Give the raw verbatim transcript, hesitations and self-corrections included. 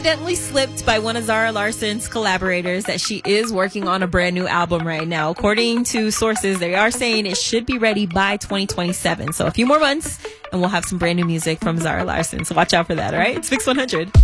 Accidentally slipped by one of Zara Larsson's collaborators that she is working on a brand new album right now. According to sources, they are saying it should be ready by twenty twenty-seven. So a few more months and we'll have some brand new music from Zara Larsson. So watch out for that, all right? It's Mix one hundred.